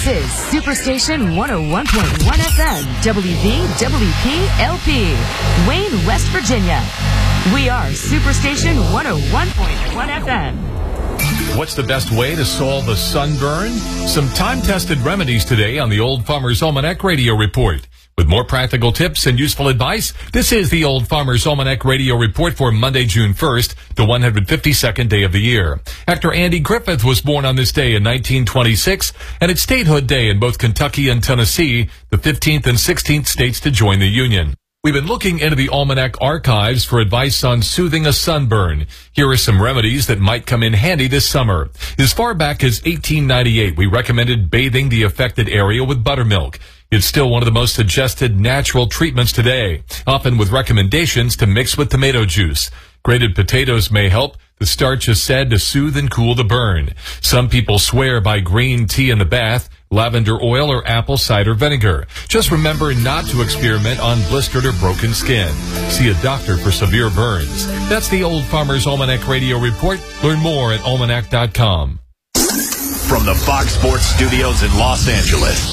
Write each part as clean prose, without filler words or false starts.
is Superstation 101.1 FM, WVWP-LP, Wayne, West Virginia. We are Superstation 101.1 FM. What's the best way to solve a sunburn? Some time-tested remedies today on the Old Farmer's Almanac Radio Report. With more practical tips and useful advice, this is the Old Farmer's Almanac Radio Report for Monday, June 1st, the 152nd day of the year. Actor Andy Griffith was born on this day in 1926, and it's statehood day in both Kentucky and Tennessee, the 15th and 16th states to join the Union. We've been looking into the Almanac archives for advice on soothing a sunburn. Here are some remedies that might come in handy this summer. As far back as 1898, we recommended bathing the affected area with buttermilk. It's still one of the most suggested natural treatments today, often with recommendations to mix with tomato juice. Grated potatoes may help. The starch is said to soothe and cool the burn. Some people swear by green tea in the bath, lavender oil, or apple cider vinegar. Just remember not to experiment on blistered or broken skin. See a doctor for severe burns. That's the Old Farmer's Almanac Radio Report. Learn more at almanac.com. From the Fox Sports Studios in Los Angeles,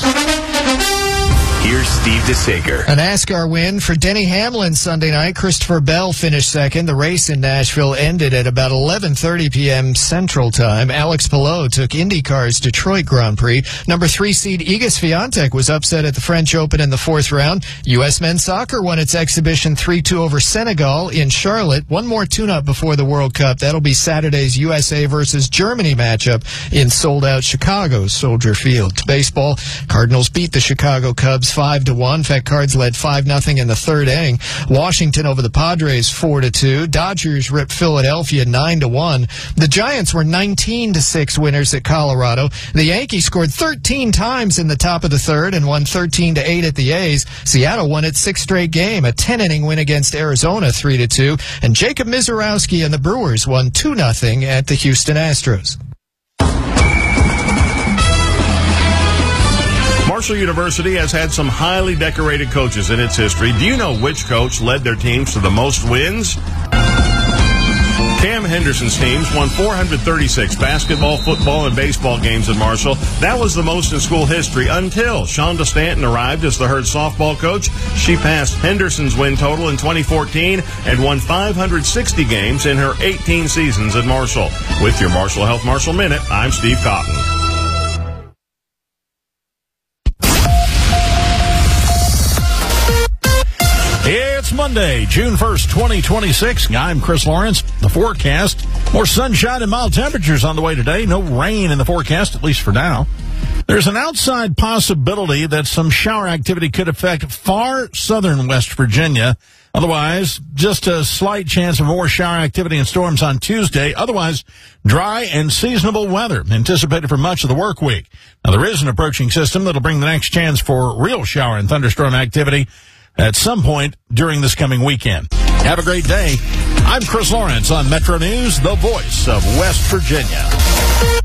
here's Steve DeSager. A NASCAR win for Denny Hamlin Sunday night. Christopher Bell finished second. The race in Nashville ended at about 11:30 p.m. Central Time. Alex Palou took IndyCar's Detroit Grand Prix. Number 3 seed Iga Swiatek was upset at the French Open in the fourth round. U.S. men's soccer won its exhibition 3-2 over Senegal in Charlotte. One more tune-up before the World Cup. That'll be Saturday's USA versus Germany matchup in sold-out Chicago's Soldier Field. Baseball, Cardinals beat the Chicago Cubs 5-1. In fact, Cards led 5-0 in the third inning. Washington over the Padres 4-2. Dodgers ripped Philadelphia 9-1. The Giants were 19-6 winners at Colorado. The Yankees scored 13 times in the top of the third and won 13-8 at the A's. Seattle won its sixth straight game, a 10-inning win against Arizona 3-2. And Jacob Misiorowski and the Brewers won 2-0 at the Houston Astros. Marshall University has had some highly decorated coaches in its history. Do you know which coach led their teams to the most wins? Cam Henderson's teams won 436 basketball, football, and baseball games at Marshall. That was the most in school history until Shonda Stanton arrived as the Herd softball coach. She passed Henderson's win total in 2014 and won 560 games in her 18 seasons at Marshall. With your Marshall Health Marshall Minute, I'm Steve Cotton. It's Monday, June 1st, 2026. I'm Chris Lawrence. The forecast, more sunshine and mild temperatures on the way today. No rain in the forecast, at least for now. There's an outside possibility that some shower activity could affect far southern West Virginia. Otherwise, just a slight chance of more shower activity and storms on Tuesday. Otherwise, dry and seasonable weather anticipated for much of the work week. Now, there is an approaching system that'll bring the next chance for real shower and thunderstorm activity at some point during this coming weekend. Have a great day. I'm Chris Lawrence on Metro News, the voice of West Virginia.